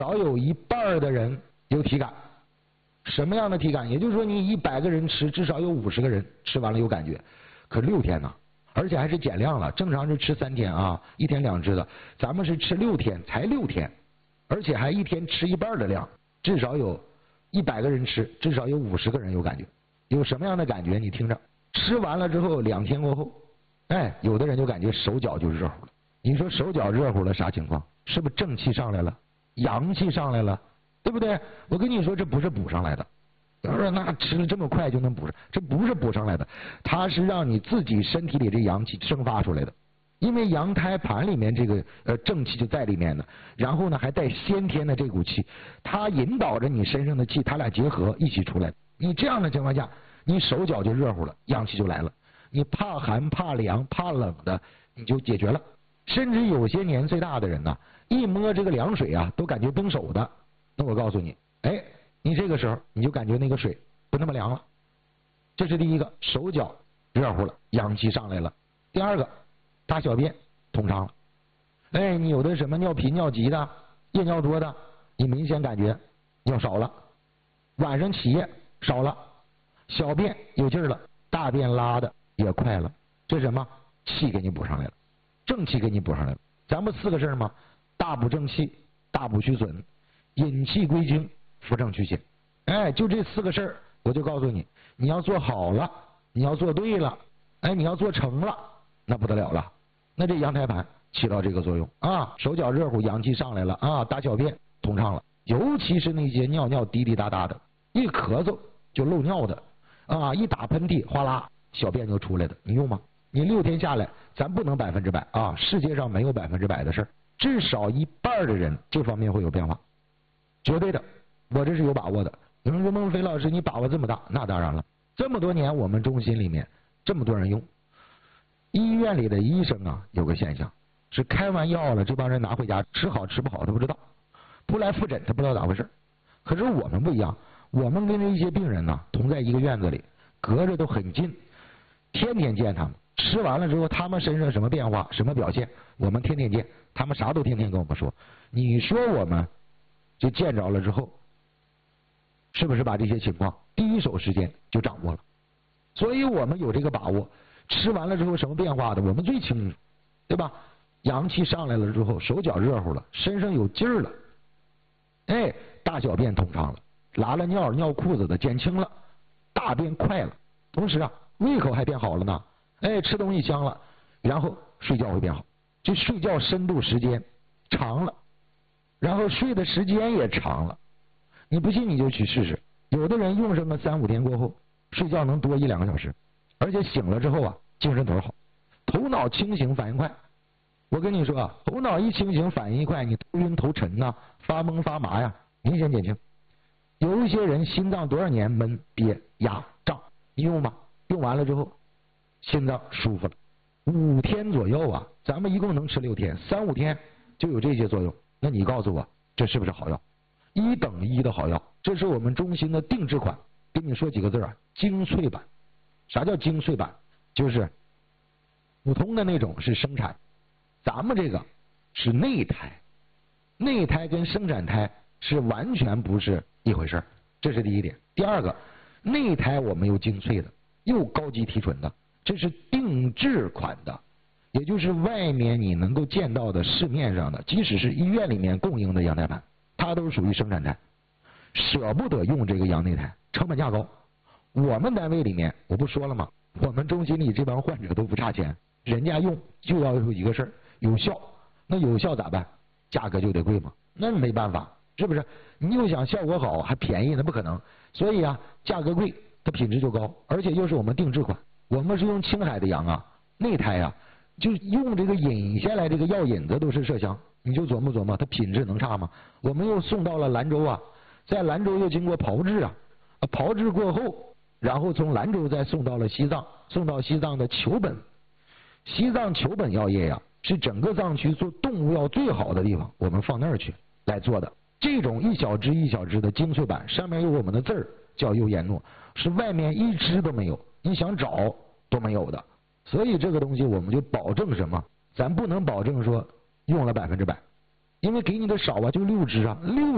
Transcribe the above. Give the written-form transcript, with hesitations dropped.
少有一半的人有体感。什么样的体感？也就是说，你100个人吃，至少有50个人吃完了有感觉。可6天呢，而且还是减量了。正常是吃3天啊，1天2只的，咱们是吃6天，才6天，而且还1天吃一半的量，至少有100个人吃，至少有50个人有感觉。有什么样的感觉？你听着，吃完了之后2天过后，哎，有的人就感觉手脚就热乎了。你说手脚热乎了啥情况？是不是正气上来了，阳气上来了？对不对？我跟你说，这不是补上来的。要说那吃了这么快就能补上，这不是补上来的，它是让你自己身体里这阳气生发出来的。因为阳胎盘里面这个正气就在里面呢，然后呢还带先天的这股气，它引导着你身上的气，它俩结合一起出来。你这样的情况下，你手脚就热乎了，阳气就来了。你怕寒、怕凉、怕冷的，你就解决了。甚至有些年岁大的人呢，一摸这个凉水啊，都感觉冰手的。那我告诉你，哎，你这个时候你就感觉那个水不那么凉了。这是第一个，手脚热乎了，阳气上来了。第二个，大小便通畅了。哎，你有的什么尿频尿急的、夜尿多的，你明显感觉尿少了，晚上起夜少了，小便有劲儿了，大便拉的也快了。这是什么？气给你补上来了，正气给你补上来了。咱们4个事嘛，大补正气，大补虚损，引气归经，扶正祛邪。哎，就这4个事儿，我就告诉你，你要做好了，你要做对了，哎，你要做成了，那不得了了。那这阳胎盘起到这个作用啊，手脚热乎，阳气上来了啊，大小便通畅了。尤其是那些尿尿滴滴答答的，一咳嗽就漏尿的啊，一打喷嚏哗啦小便就出来的，你用吗？你6天下来，咱不能100%啊，世界上没有100%的事儿，至少一半的人这方面会有变化，绝对的，我这是有把握的。有人说孟非老师，你把握这么大？那当然了，这么多年我们中心里面这么多人用，医院里的医生啊，有个现象是开完药了，这帮人拿回家吃好吃不好他不知道，不来复诊他不知道咋回事。可是我们不一样，我们跟这一些病人呢同在一个院子里，隔着都很近，天天见他们。吃完了之后，他们身上什么变化、什么表现，我们天天见，他们啥都天天跟我们说。你说我们就见着了之后，是不是把这些情况第一手时间就掌握了？所以我们有这个把握，吃完了之后什么变化的，我们最清楚，对吧？阳气上来了之后，手脚热乎了，身上有劲儿了，哎，大小便通畅了，拉了尿、尿裤子的减轻了，大便快了，同时啊，胃口还变好了呢。哎，吃东西香了，然后睡觉会变好，这睡觉深度时间长了，然后睡的时间也长了。你不信你就去试试，有的人用上个3、5天过后，睡觉能多1、2个小时，而且醒了之后啊，精神头好，头脑清醒，反应快。我跟你说啊，头脑一清醒，反应一快，你头晕头沉呐、发懵发麻呀，明显减轻。有一些人心脏多少年闷憋压胀，你用吧，用完了之后。心脏舒服了，5天左右啊，咱们一共能吃6天，3、5天就有这些作用。那你告诉我，这是不是好药？1等1的好药，这是我们中心的定制款。跟你说几个字啊，精粹版。啥叫精粹版？就是普通的那种是生产，咱们这个是内胎，内胎跟生产胎是完全不是一回事，这是第一点。第二个，内胎我们又精粹的，又高级提纯的。这是定制款的，也就是外面你能够见到的市面上的，即使是医院里面供应的羊胎盘，它都属于生产胎，舍不得用这个羊内胎，成本价高。我们单位里面我不说了吗？我们中心里这帮患者都不差钱，人家用就要有一个事儿，有效。那有效咋办？价格就得贵嘛，那没办法，是不是？你又想效果好还便宜，那不可能。所以啊，价格贵，它品质就高，而且又是我们定制款。我们是用青海的羊啊，内胎啊，就用这个引下来这个药引子都是麝香，你就琢磨琢磨，它品质能差吗？我们又送到了兰州啊，在兰州又经过炮制啊，炮制过后，然后从兰州再送到了西藏，送到西藏的球本，西藏球本药业呀，是整个藏区做动物药最好的地方，我们放那儿去来做的。这种1小支1小支的精粹版，上面有我们的字儿，叫优颜诺，是外面1支都没有。你想找都没有的，所以这个东西我们就保证什么？咱不能保证说用了100%，因为给你的少啊，就6支啊，6